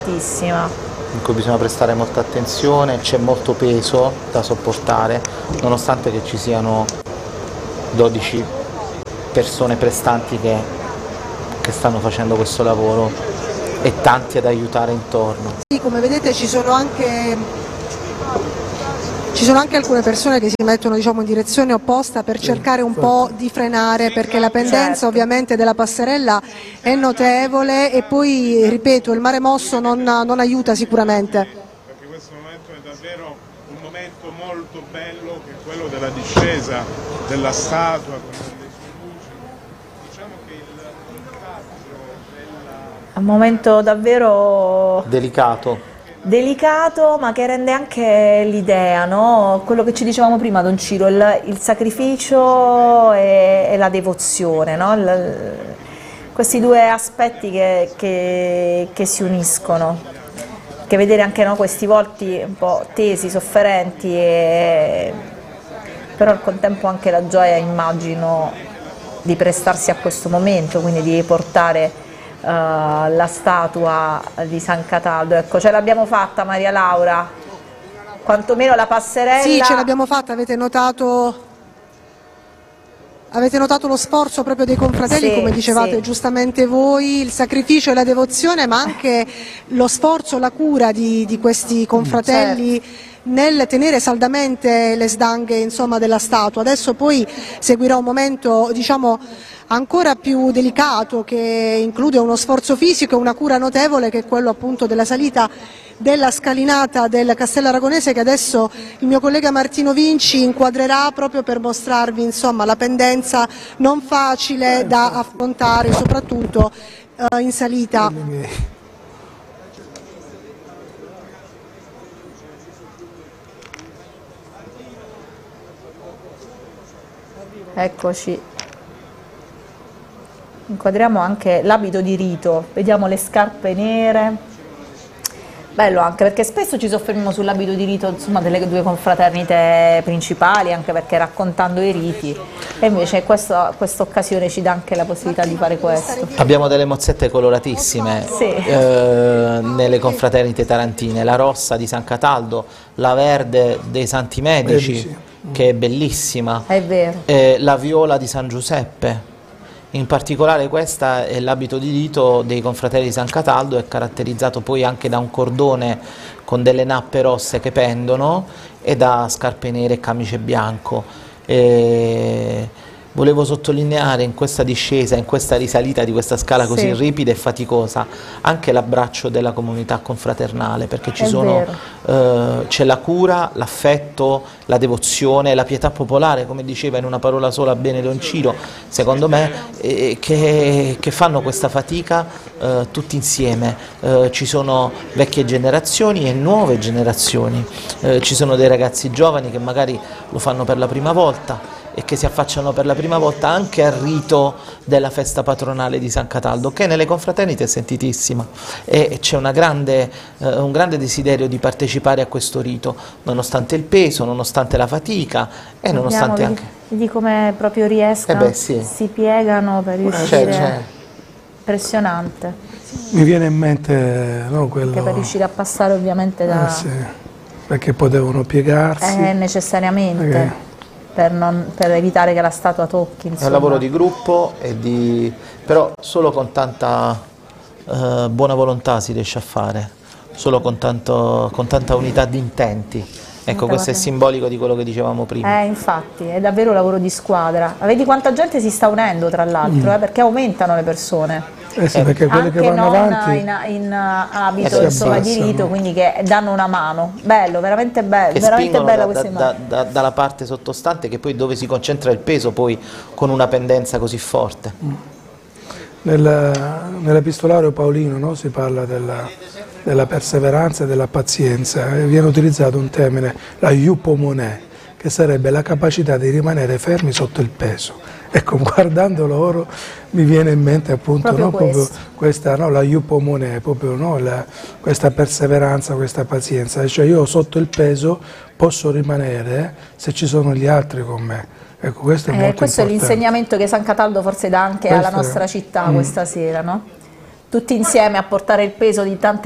in cui bisogna prestare molta attenzione, c'è molto peso da sopportare, nonostante che ci siano 12 persone prestanti che stanno facendo questo lavoro e tanti ad aiutare intorno. Sì, come vedete ci sono anche alcune persone che si mettono, diciamo, in direzione opposta per cercare un po' di frenare, perché la pendenza ovviamente della passerella è notevole e poi, ripeto, il mare mosso non aiuta sicuramente. Perché questo momento è davvero un momento molto bello, che è quello della discesa della statua con le sue luci. Diciamo che il montaggio È un momento davvero delicato, ma che rende anche l'idea, no? Quello che ci dicevamo prima, Don Ciro, il sacrificio e la devozione, no? Questi due aspetti che si uniscono, che vedere anche, no, questi volti un po' tesi, sofferenti, però al contempo anche la gioia, immagino, di prestarsi a questo momento, quindi di portare la statua di San Cataldo. Ecco, ce l'abbiamo fatta, Maria Laura, quantomeno la passerella. Sì, ce l'abbiamo fatta, avete notato lo sforzo proprio dei confratelli, sì, come dicevate, sì, giustamente voi, il sacrificio e la devozione, ma anche lo sforzo, la cura di questi confratelli, certo, nel tenere saldamente le sdanghe, insomma, della statua. Adesso poi seguirà un momento, diciamo, ancora più delicato, che include uno sforzo fisico e una cura notevole, che è quello appunto della salita della scalinata del Castello Aragonese, che adesso il mio collega Martino Vinci inquadrerà proprio per mostrarvi, insomma, la pendenza non facile da affrontare, soprattutto in salita. Eccoci. Inquadriamo anche l'abito di rito, vediamo le scarpe nere, bello anche perché spesso ci soffermiamo sull'abito di rito, insomma, delle due confraternite principali, anche perché raccontando i riti, e invece questa occasione ci dà anche la possibilità di fare questo. Abbiamo delle mozzette coloratissime, sì, nelle confraternite tarantine, la rossa di San Cataldo, la verde dei Santi Medici, che è bellissima, è vero, la viola di San Giuseppe. In particolare questa è l'abito di rito dei confratelli di San Cataldo, è caratterizzato poi anche da un cordone con delle nappe rosse che pendono e da scarpe nere e camice bianco. Volevo sottolineare in questa discesa, in questa risalita di questa scala così, sì, ripida e faticosa, anche l'abbraccio della comunità confraternale, perché c'è la cura, l'affetto, la devozione, la pietà popolare, come diceva in una parola sola bene Don Ciro, secondo me, che fanno questa fatica tutti insieme. Ci sono vecchie generazioni e nuove generazioni, ci sono dei ragazzi giovani che magari lo fanno per la prima volta e che si affacciano per la prima volta anche al rito della festa patronale di San Cataldo, che nelle confraternite è sentitissima, e c'è un grande desiderio di partecipare a questo rito, nonostante il peso, nonostante la fatica e nonostante anche... Vedi come proprio riescono, sì, si piegano per riuscire, impressionante. Mi viene in mente, no, quello... Che per riuscire a passare ovviamente da... sì, perché potevano piegarsi. Necessariamente. Per evitare che la statua tocchi, insomma. È un lavoro di gruppo, però solo con tanta buona volontà si riesce a fare, solo con tanta unità di intenti. Ecco, questo è simbolico di quello che dicevamo prima. Infatti, è davvero un lavoro di squadra. Vedi quanta gente si sta unendo, tra l'altro, perché aumentano le persone. Sì, perché quelli che vanno avanti in abito, insomma, di rito, quindi che danno una mano. Bello, veramente bello, veramente bella questa immagine. Dalla parte sottostante, che poi dove si concentra il peso, poi con una pendenza così forte. Nell'epistolario paolino, no, si parla della perseveranza e della pazienza, e viene utilizzato un termine, la iupomonè, che sarebbe la capacità di rimanere fermi sotto il peso. Ecco, guardando loro mi viene in mente appunto proprio questa, no, la iupomonè, proprio, no, questa perseveranza, questa pazienza, cioè io sotto il peso posso rimanere se ci sono gli altri con me. Ecco, questo è molto importante. Questo è l'insegnamento che San Cataldo forse dà anche alla nostra città questa sera, no? Tutti insieme a portare il peso di tante